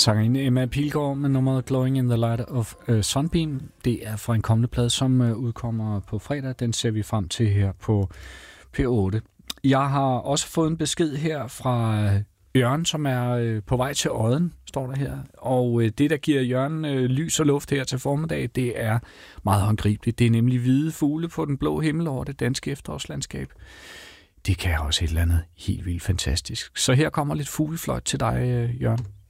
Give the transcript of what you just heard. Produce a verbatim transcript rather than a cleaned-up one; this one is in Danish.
Sangerinde Emma Pilgaard med nummeret Glowing in the Light of uh, Sunbeam. Det er fra en kommende plade, som uh, udkommer på fredag. Den ser vi frem til her på P otte. Jeg har også fået en besked her fra Jørgen, som er uh, på vej til Odden, står der her. Og uh, det, der giver Jørgen uh, lys og luft her til formiddag, det er meget håndgribeligt. Det er nemlig hvide fugle på den blå himmel over det danske efterårslandskab. Det kan også et eller andet helt vildt fantastisk. Så her kommer lidt fuglefløjt til dig, uh, Jørgen.